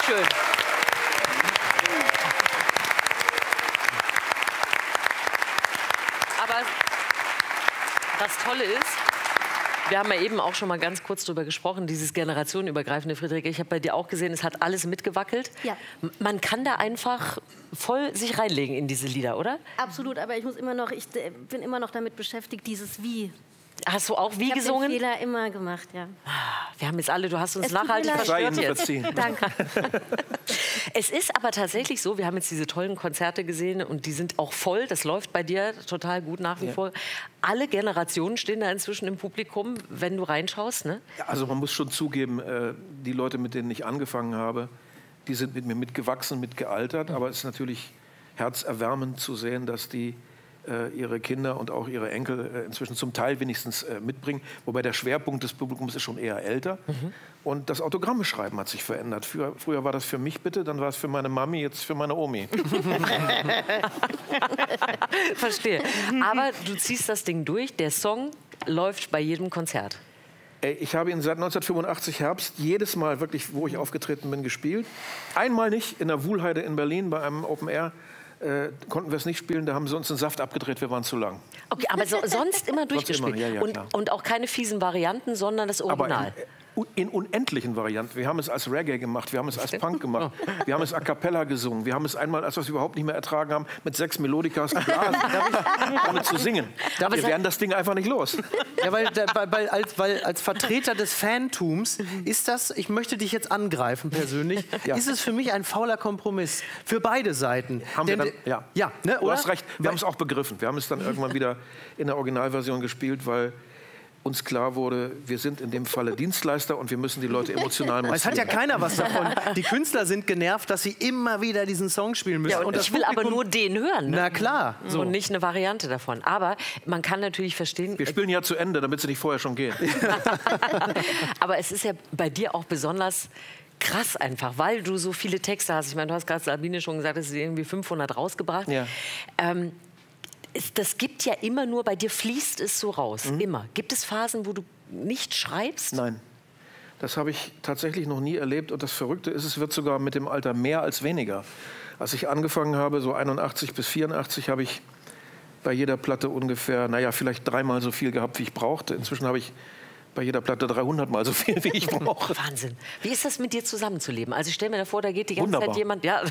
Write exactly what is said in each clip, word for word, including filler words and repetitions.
schön. Aber was Tolle ist, wir haben ja eben auch schon mal ganz kurz drüber gesprochen, dieses generationenübergreifende, Friederike. Ich habe bei dir auch gesehen, es hat alles mitgewackelt. Ja. Man kann da einfach voll sich reinlegen in diese Lieder, oder? Absolut, aber ich muss immer noch, ich äh, bin immer noch damit beschäftigt, dieses Wie. Hast du auch Wie Ich habe gesungen? den Fehler immer gemacht, ja. Wir haben jetzt alle, du hast uns Es tut nachhaltig mir leid. Sei verstört Ihnen jetzt. verziehen. Danke. Es ist aber tatsächlich so, wir haben jetzt diese tollen Konzerte gesehen und die sind auch voll. Das läuft bei dir total gut nach wie Ja. vor. Alle Generationen stehen da inzwischen im Publikum, wenn du reinschaust, ne? Ja, also man muss schon zugeben, äh, die Leute, mit denen ich angefangen habe, die sind mit mir mitgewachsen, mitgealtert. Aber es ist natürlich herzerwärmend zu sehen, dass die äh, ihre Kinder und auch ihre Enkel äh, inzwischen zum Teil wenigstens äh, mitbringen. Wobei der Schwerpunkt des Publikums ist schon eher älter. Mhm. Und das Autogrammeschreiben hat sich verändert. Früher, früher war das für mich bitte, dann war es für meine Mami, jetzt für meine Omi. Verstehe. Aber du ziehst das Ding durch. Der Song läuft bei jedem Konzert. Ey, ich habe ihn seit neunzehnhundertfünfundachtzig Herbst jedes Mal wirklich, wo ich aufgetreten bin, gespielt. Einmal nicht in der Wuhlheide in Berlin bei einem Open Air. Äh, konnten wir es nicht spielen, da haben sie uns den Saft abgedreht, wir waren zu lang. Okay, aber so, sonst immer durchgespielt. immer, ja, ja, und, klar. und auch keine fiesen Varianten, sondern das Original. Aber in, in unendlichen Varianten. Wir haben es als Reggae gemacht, wir haben es als Punk gemacht, wir haben es a cappella gesungen, wir haben es einmal, als wir es überhaupt nicht mehr ertragen haben, mit sechs Melodikas geblasen, damit zu singen. Darf wir ich- werden das Ding einfach nicht los. Ja, weil, der- weil, weil, als, weil als Vertreter des Fantums ist das, ich möchte dich jetzt angreifen persönlich, Ja. ist es für mich ein fauler Kompromiss. Für beide Seiten. Haben wir Denn- dann, ja, ja, ne, du oder? hast recht, wir Weil- haben es auch begriffen. Wir haben es dann irgendwann wieder in der Originalversion gespielt, weil uns klar wurde, wir sind in dem Falle Dienstleister und wir müssen die Leute emotional motivieren. Es hat ja keiner was davon. Die Künstler sind genervt, dass sie immer wieder diesen Song spielen müssen. Ja, und das ich will aber Publikum- nur den hören. Ne? Na klar. So. Und nicht eine Variante davon. Aber man kann natürlich verstehen, Wir spielen ja zu Ende, damit sie nicht vorher schon gehen. aber es ist ja bei dir auch besonders krass einfach, weil du so viele Texte hast. Ich meine, du hast gerade Sabine schon gesagt, dass sie irgendwie fünfhundert rausgebracht. Ja. Ähm, es, das gibt ja immer nur, bei dir fließt es so raus, immer. Gibt es Phasen, wo du nicht schreibst? Nein, das habe ich tatsächlich noch nie erlebt. Und das Verrückte ist, es wird sogar mit dem Alter mehr als weniger. Als ich angefangen habe, so einundachtzig bis vierundachtzig, habe ich bei jeder Platte ungefähr, naja, vielleicht dreimal so viel gehabt, wie ich brauchte. Inzwischen habe ich bei jeder Platte dreihundert Mal so viel, wie ich brauche. Wahnsinn. Wie ist das, mit dir zusammenzuleben? Also ich stelle mir da vor, da geht die ganze Wunderbar. Zeit jemand... Ja.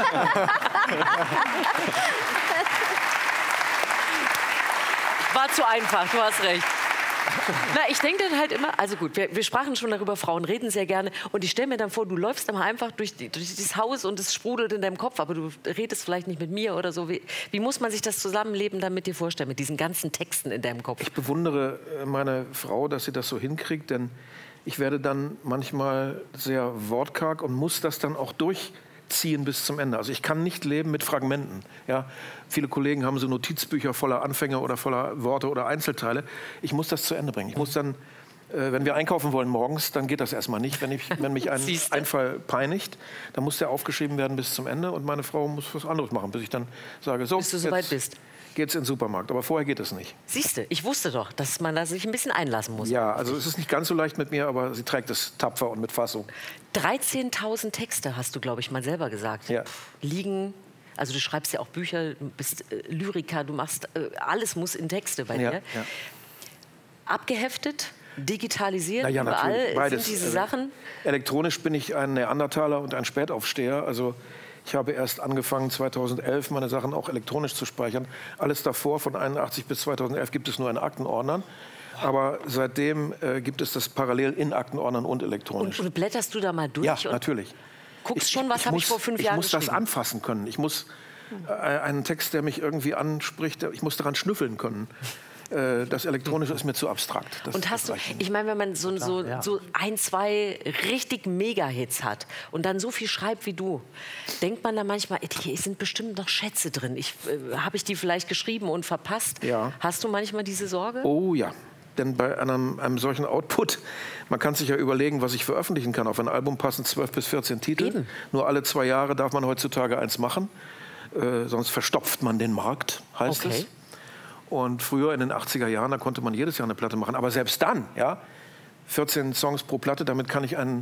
War zu einfach, du hast recht. Na, ich denke dann halt immer, also gut, wir, wir sprachen schon darüber, Frauen reden sehr gerne. Und ich stelle mir dann vor, du läufst immer einfach durch, die, durch dieses Haus und es sprudelt in deinem Kopf, aber du redest vielleicht nicht mit mir oder so. Wie, wie muss man sich das Zusammenleben dann mit dir vorstellen, mit diesen ganzen Texten in deinem Kopf? Ich bewundere äh, meine Frau, dass sie das so hinkriegt, denn ich werde dann manchmal sehr wortkarg und muss das dann auch durchziehen bis zum Ende. Also ich kann nicht leben mit Fragmenten. Ja? Viele Kollegen haben so Notizbücher voller Anfänge oder voller Worte oder Einzelteile. Ich muss das zu Ende bringen. Ich muss dann, äh, wenn wir einkaufen wollen morgens, dann geht das erstmal nicht. Wenn, ich, wenn mich ein Siehste. Einfall peinigt, dann muss der aufgeschrieben werden bis zum Ende und meine Frau muss was anderes machen, bis ich dann sage, so, Bis du soweit bist. geht's in den Supermarkt. Aber vorher geht es nicht. Siehst du, ich wusste doch, dass man da sich ein bisschen einlassen muss. Ja, also es ist nicht ganz so leicht mit mir, aber sie trägt es tapfer und mit Fassung. dreizehntausend Texte, hast du, glaube ich, mal selber gesagt, Ja. liegen. Also du schreibst ja auch Bücher, du bist äh, Lyriker, du machst, äh, alles muss in Texte bei Ja, dir. ja. Abgeheftet, digitalisiert, Na ja, überall natürlich, beides. sind diese Also, Sachen. Elektronisch bin ich ein Neandertaler und ein Spätaufsteher. Also ich habe erst angefangen, zweitausendelf meine Sachen auch elektronisch zu speichern. Alles davor, von einundachtzig bis zweitausendelf, gibt es nur in Aktenordnern. Aber seitdem äh, gibt es das parallel in Aktenordnern und elektronisch. Und, und blätterst du da mal durch? ja, und natürlich. guckst schon, was habe ich muss- vor fünf ich Jahren muss das geschrieben? anfassen können. Ich muss äh, einen Text, der mich irgendwie anspricht, der- ich muss daran schnüffeln können. Äh, das Elektronische ist mir zu abstrakt. Das, Und hast das du, reicht nicht. ich meine, wenn man so, so, ja. so ein, zwei richtig Mega-Hits hat und dann so viel schreibt wie du, denkt man da manchmal, ey, hier sind bestimmt noch Schätze drin. Ich, äh, habe ich die vielleicht geschrieben und verpasst? Ja. Hast du manchmal diese Sorge? Oh ja, denn bei einem, einem solchen Output, man kann sich ja überlegen, was ich veröffentlichen kann. Auf ein Album passen zwölf bis vierzehn Titel. Eben. Nur alle zwei Jahre darf man heutzutage eins machen, äh, sonst verstopft man den Markt, heißt Okay. es. Und früher in den achtziger Jahren, da konnte man jedes Jahr eine Platte machen. Aber selbst dann, ja, vierzehn Songs pro Platte, damit kann ich einen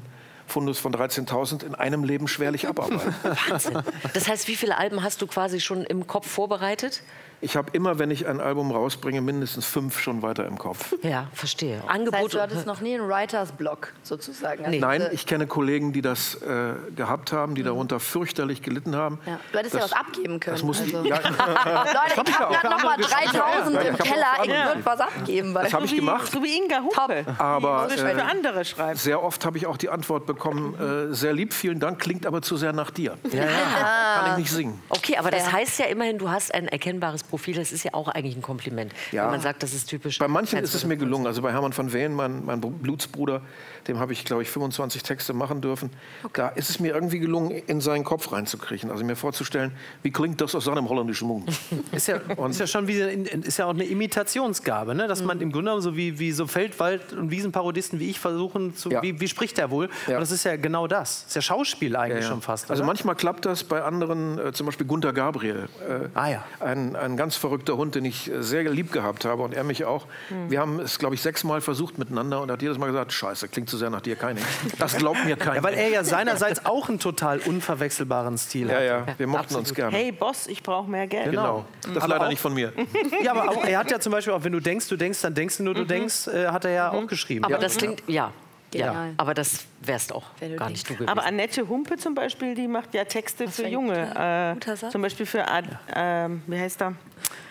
Fundus von dreizehntausend in einem Leben schwerlich abarbeiten. Wahnsinn. Das heißt, wie viele Alben hast du quasi schon im Kopf vorbereitet? Ich habe immer, wenn ich ein Album rausbringe, mindestens fünf schon weiter im Kopf. Ja, verstehe. Das heißt, Angebote. du hattest noch nie einen Writers-Block sozusagen. Also Nein, diese- ich kenne Kollegen, die das äh, gehabt haben, die darunter fürchterlich gelitten haben. Ja. Du hättest ja Das- was abgeben können. Das mussten also. die, ja, Leute, ich habe gerade noch mal dreitausend Ja, im ich hab Keller. auch Ich andere- würde was abgeben. Weil das habe ich gemacht. So wie Inga Huppe. Aber Die äh, für andere schreibt. sehr oft habe ich auch die Antwort bekommen, äh, sehr lieb, vielen Dank, klingt aber zu sehr nach dir. Ja, ja. Kann ich nicht singen. Okay, aber das Fair. heißt ja immerhin, du hast ein erkennbares Profil. Das ist ja auch eigentlich ein Kompliment, Ja. wenn man sagt, das ist typisch. Bei manchen Fans ist es oder mir Kunst. gelungen. Also bei Hermann van Veen, mein, mein Blutsbruder, dem habe ich, glaube ich, fünfundzwanzig Texte machen dürfen. Da ist es mir irgendwie gelungen, in seinen Kopf reinzukriechen. Also mir vorzustellen, wie klingt das aus seinem holländischen Mund. Ist ja, ist ja schon wie, ist ja auch eine Imitationsgabe, ne? Dass man im Grunde genommen so wie, wie so Feldwald- und Wiesenparodisten wie ich versuchen zu, Ja. wie, wie spricht der wohl? Ja. Und das ist ja genau das. Das ist ja Schauspiel eigentlich Ja, ja. schon fast. Also oder? manchmal klappt das, bei anderen, äh, zum Beispiel Gunter Gabriel, äh, Ah, ja. ein, ein ganz verrückter Hund, den ich äh, sehr lieb gehabt habe und er mich auch. Wir haben es, glaube ich, sechsmal versucht miteinander und er hat jedes Mal gesagt, scheiße, klingt zu sehr nach dir, kein Das glaubt mir keiner. Ja, weil er ja seinerseits auch einen total unverwechselbaren Stil ja, hat. ja, wir mochten uns gerne. Hey Boss, ich brauche mehr Geld. Genau, das ist Aber leider auch- nicht von mir. Ja, aber auch, er hat ja zum Beispiel auch, wenn du denkst, du denkst, dann denkst du nur, du denkst, äh, hat er ja auch geschrieben. Aber Ja. das klingt, ja. Ja, Genial. aber das wärst auch Wär du gar die- nicht du gewesen. Aber Annette Humpe zum Beispiel, die macht ja Texte für für ein Junge. guter- Äh, guter Satz. zum Beispiel für, Ad, ähm, wie heißt er?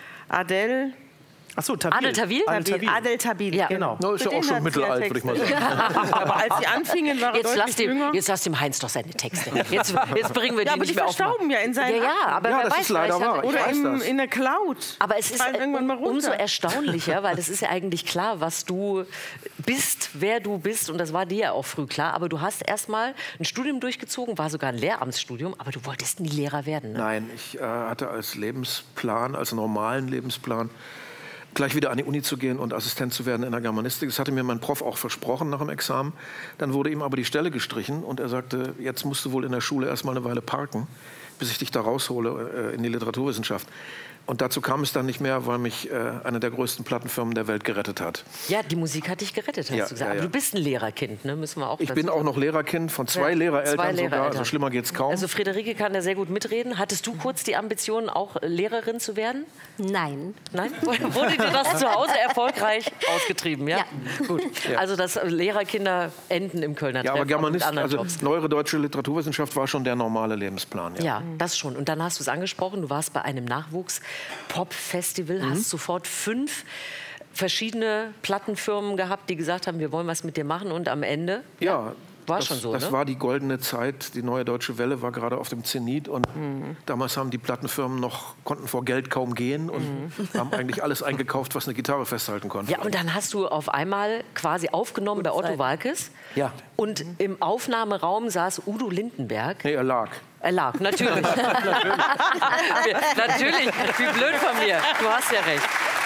Adel. Ach so, Tabil. Adel Tawil? Adel Tawil. Adel Tabil. Ja. Genau. No, ist Für ja auch den schon hat sie ja mittelalt, würde ich mal Texte. sagen. Aber als sie anfingen, war er Jetzt lass, deutlich dem, jünger. jetzt lass dem Heinz doch seine Texte. Jetzt, jetzt bringen wir die Ja, aber nicht die mehr auf. verstauben ja in seinen Ja, ja, aber Ja, wer das weiß, ist leider vielleicht hat- wahr. Ich Oder weiß im, das. in der Cloud. Aber es ist Fallen irgendwann mal runter. umso erstaunlicher, weil es ist ja eigentlich klar, was du bist, wer du bist. Und das war dir ja auch früh klar. Aber du hast erst mal ein Studium durchgezogen, war sogar ein Lehramtsstudium. Aber du wolltest nie Lehrer werden. Ne? Nein, ich äh, hatte als Lebensplan, als normalen Lebensplan, gleich wieder an die Uni zu gehen und Assistent zu werden in der Germanistik. Das hatte mir mein Prof auch versprochen nach dem Examen. Dann wurde ihm aber die Stelle gestrichen und er sagte, jetzt musst du wohl in der Schule erst mal eine Weile parken, bis ich dich da raushole äh, in die Literaturwissenschaft. Und dazu kam es dann nicht mehr, weil mich äh, eine der größten Plattenfirmen der Welt gerettet hat. Ja, die Musik hat dich gerettet, hast Ja, du gesagt. ja, Aber ja. du bist ein Lehrerkind, ne? Müssen wir auch Ich dazu bin auch sagen. noch Lehrerkind von zwei Ja, Lehrereltern zwei sogar, Lehrereltern. also schlimmer geht's kaum. Also Friederike kann da sehr gut mitreden. Hattest du kurz die Ambition, auch Lehrerin zu werden? Nein. Nein? Wurde dir das zu Hause erfolgreich ausgetrieben? Ja. Ja. Gut. Also, dass Lehrerkinder enden im Kölner ja, aber Treffen, auch mit Germanist, anderen also Jobs. neuere deutsche Literaturwissenschaft war schon der normale Lebensplan. Ja. Ja, das schon. Und dann hast du es angesprochen, du warst bei einem Nachwuchs-Pop-Festival, Mhm. hast sofort fünf verschiedene Plattenfirmen gehabt, die gesagt haben, wir wollen was mit dir machen. Und am Ende Ja, war das, schon so, das ne? war die goldene Zeit. Die Neue Deutsche Welle war gerade auf dem Zenit und Mhm. damals haben die Plattenfirmen noch konnten vor Geld kaum gehen und haben eigentlich alles eingekauft, was eine Gitarre festhalten konnte. Mhm. Ja, und dann hast du auf einmal quasi aufgenommen bei Otto Walkes. Ja. Und im Aufnahmeraum saß Udo Lindenberg. Nee, er lag. Er lag, natürlich. natürlich. Natürlich. Wie blöd von mir. Du hast ja recht.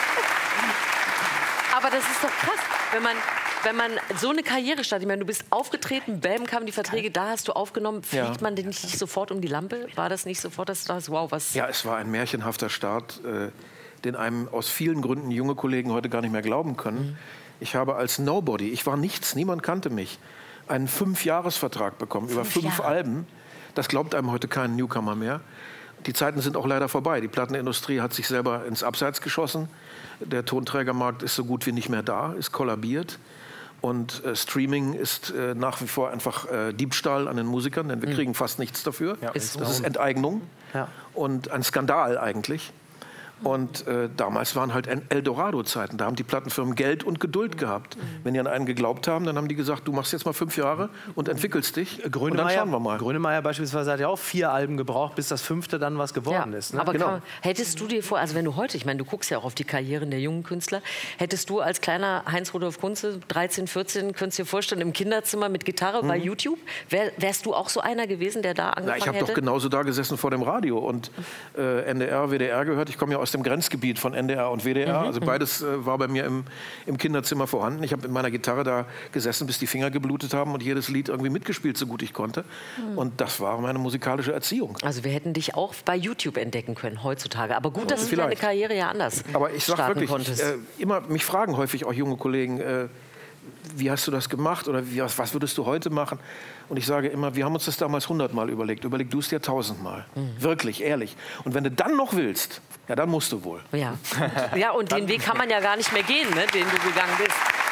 Aber das ist doch krass, wenn man, wenn man so eine Karriere startet. Ich meine, du bist aufgetreten, bam, kamen die Verträge, da hast du aufgenommen. Fliegt Ja. man denn nicht sofort um die Lampe? War das nicht sofort, dass du dachtest, wow, was... Ja, es war ein märchenhafter Start, äh, den einem aus vielen Gründen junge Kollegen heute gar nicht mehr glauben können. Ich habe als Nobody, ich war nichts, niemand kannte mich, einen Fünfjahresvertrag bekommen über fünf Jahre. Alben. Das glaubt einem heute kein Newcomer mehr. Die Zeiten sind auch leider vorbei. Die Plattenindustrie hat sich selber ins Abseits geschossen. Der Tonträgermarkt ist so gut wie nicht mehr da, ist kollabiert. Und äh, Streaming ist äh, nach wie vor einfach äh, Diebstahl an den Musikern, denn wir kriegen fast nichts dafür. Ist das ist Enteignung Ja. und ein Skandal eigentlich. Und äh, damals waren halt Eldorado-Zeiten. Da haben die Plattenfirmen Geld und Geduld gehabt. Wenn die an einen geglaubt haben, dann haben die gesagt, du machst jetzt mal fünf Jahre und entwickelst dich. Und dann Grönemeyer, schauen wir mal. Grönemeyer beispielsweise hat ja auch vier Alben gebraucht, bis das fünfte dann was geworden Ja, ist. Ne? aber Genau. kann, hättest du dir vor, also wenn du heute, ich meine, du guckst ja auch auf die Karrieren der jungen Künstler, hättest du als kleiner Heinz-Rudolf Kunze, dreizehn, vierzehn, könntest du dir vorstellen, im Kinderzimmer mit Gitarre bei YouTube, wär, wärst du auch so einer gewesen, der da angefangen Na, ich habe hätte? doch genauso da gesessen vor dem Radio und äh, N D R, W D R gehört. Ich komme ja aus dem Grenzgebiet von N D R und W D R. Also beides äh, war bei mir im, im Kinderzimmer vorhanden. Ich habe mit meiner Gitarre da gesessen, bis die Finger geblutet haben und jedes Lied irgendwie mitgespielt, so gut ich konnte. Und das war meine musikalische Erziehung. Also wir hätten dich auch bei YouTube entdecken können heutzutage. Aber gut, dass du vielleicht. deine Karriere ja anders Aber ich sage starten wirklich, konntest. äh, immer, mich fragen häufig auch junge Kollegen, äh, wie hast du das gemacht oder wie, was, was würdest du heute machen? Und ich sage immer, wir haben uns das damals hundertmal überlegt. Überleg du es dir tausendmal. Mhm. Wirklich, ehrlich. Und wenn du dann noch willst, ja, dann musst du wohl. Ja, ja und den Weg kann man ja gar nicht mehr gehen, ne, den du gegangen bist.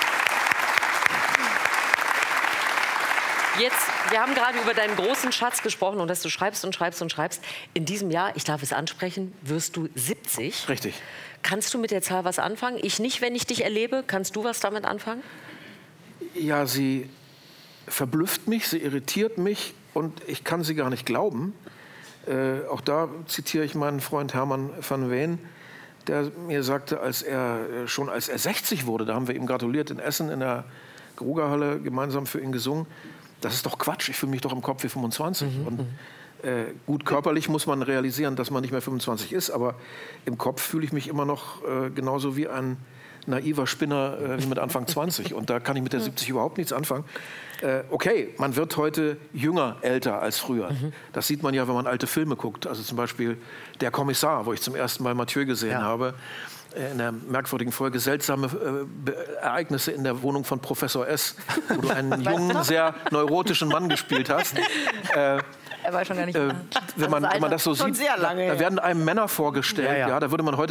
Jetzt, wir haben gerade über deinen großen Schatz gesprochen und dass du schreibst und schreibst und schreibst. In diesem Jahr, ich darf es ansprechen, wirst du siebzig. Richtig. Kannst du mit der Zahl was anfangen? Ich nicht, wenn ich dich erlebe. Kannst du was damit anfangen? Ja, sie verblüfft mich, sie irritiert mich und ich kann sie gar nicht glauben. Äh, auch da zitiere ich meinen Freund Hermann van Veen, der mir sagte, als er schon als er sechzig wurde, da haben wir ihm gratuliert in Essen in der Grugerhalle gemeinsam für ihn gesungen. Das ist doch Quatsch, ich fühle mich doch im Kopf wie fünfundzwanzig. Mhm. Und äh, gut, körperlich muss man realisieren, dass man nicht mehr fünfundzwanzig ist, aber im Kopf fühle ich mich immer noch äh, genauso wie ein naiver Spinner äh, wie mit Anfang zwanzig. Und da kann ich mit der siebzig überhaupt nichts anfangen. Äh, okay, man wird heute jünger, älter als früher. Mhm. Das sieht man ja, wenn man alte Filme guckt. Also zum Beispiel Der Kommissar, wo ich zum ersten Mal Mathieu gesehen ja. habe. In der merkwürdigen Folge seltsame äh, Ereignisse in der Wohnung von Professor S., wo du einen jungen, sehr neurotischen Mann gespielt hast. Äh, er war schon gar nicht. Äh, wenn, man, wenn man das so sieht, da werden einem Männer vorgestellt. Ja, ja. Ja, da würde man heute